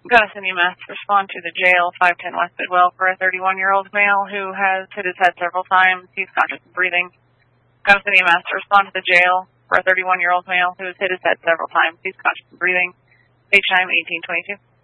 Gunnison EMS, respond to the jail, 510 West Bidwell, for a 31-year-old male who has hit his head several times. He's conscious and breathing. Gunnison EMS, respond to the jail for a 31-year-old male who has hit his head several times. He's conscious and breathing. Stage time 1822.